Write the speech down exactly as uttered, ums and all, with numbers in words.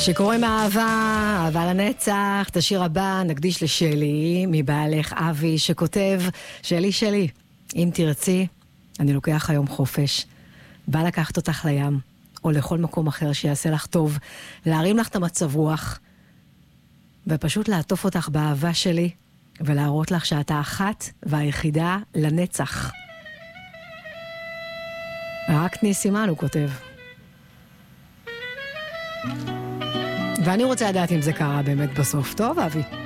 שקוראים אהבה, אהבה לנצח. את השיר הבא נקדיש לשלי, מבעלך אבי, שכותב, שלי שלי, אם תרצי, אני לוקח היום חופש. בא לקחת אותך לים, או לכל מקום אחר שיעשה לך טוב, להרים לך את המצב רוח, ופשוט לעטוף אותך באהבה שלי, ולהראות לך שאתה אחת והיחידה לנצח. רק ניסימן, הוא כותב. ואני רוצה לדעת אם זה קרה באמת בסוף. טוב, אבי.